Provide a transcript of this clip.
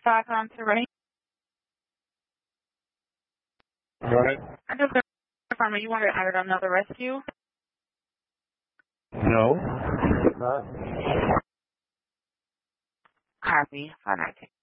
Back on to Renee. Right. I just confirm you wanted added another rescue. No. Not. Copy. 519.